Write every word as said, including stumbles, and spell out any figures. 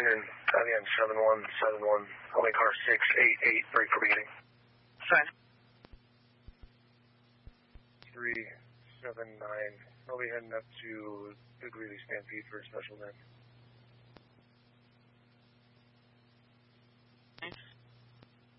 and again, seven one seven one, only car six eight eight, break for beginning. Sign. three seven nine, we'll be heading up to the Greeley Stampede for a special event.